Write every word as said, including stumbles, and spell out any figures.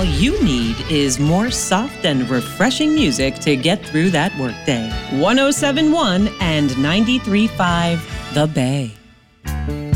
all you need is more soft and refreshing music to get through that workday. one oh seven point one and ninety-three point five The Bay.